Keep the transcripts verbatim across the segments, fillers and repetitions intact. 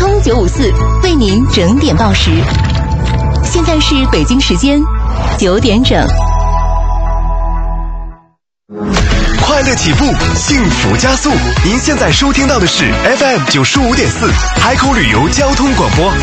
通九五四为您整点报时。现在是北京时间九点整。 快乐起步，幸福加速。您现在收听到的是 F M 九十五点四海口旅游交通广播。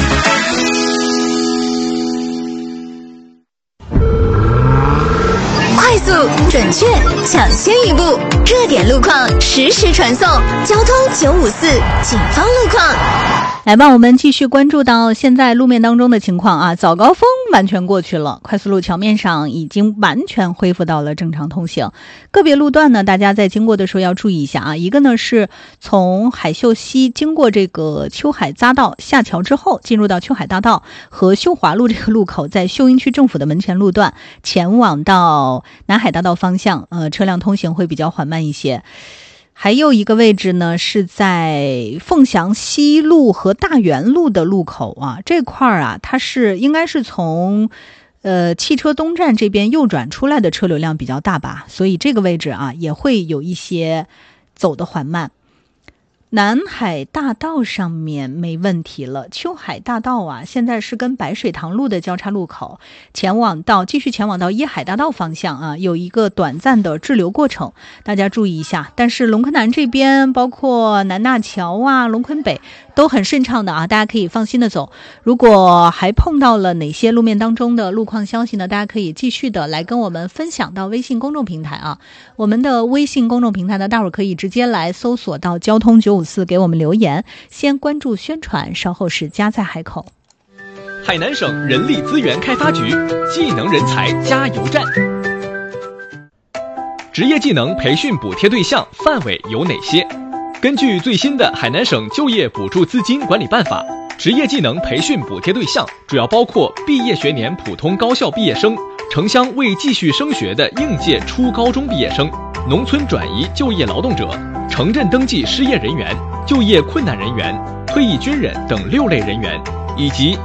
快速、准确、抢先一步，热点路况实时传送。交通九五四警方路况。 来吧，我们继续关注到现在路面当中的情况啊。早高峰完全过去了，快速路桥面上已经完全恢复到了正常通行。个别路段呢，大家在经过的时候要注意一下啊。一个呢是从海秀西经过这个秋海匝道下桥之后，进入到秋海大道和秀华路这个路口，在秀英区政府的门前路段前往到南海大道方向，呃，车辆通行会比较缓慢一些。还有一个位置呢，是在凤翔西路和大源路的路口啊，这块儿啊，它是应该是从呃汽车东站这边右转出来的车流量比较大吧，所以这个位置啊也会有一些走得缓慢。南海大道上面没问题了，秋海大道啊，现在是跟白水塘路的交叉路口，前往到继续前往到椰海大道方向啊，有一个短暂的滞留过程，大家注意一下。但是龙昆南这边，包括南大桥啊、龙昆北都很顺畅的啊，大家可以放心的走。如果还碰到了哪些路面当中的路况消息呢，大家可以继续的来跟我们分享到微信公众平台啊。我们的微信公众平台呢，大伙儿可以直接来搜索到交通九五四给我们留言，先关注宣传，稍后是家在海口。 海南省人力资源开发局技能人才加油站。职业技能培训补贴对象范围有哪些？根据最新的海南省就业补助资金管理办法，职业技能培训补贴对象主要包括毕业学年普通高校毕业生、城乡未继续升学的应届初高中毕业生、农村转移就业劳动者、城镇登记失业人员、就业困难人员、退役军人等六类人员，以及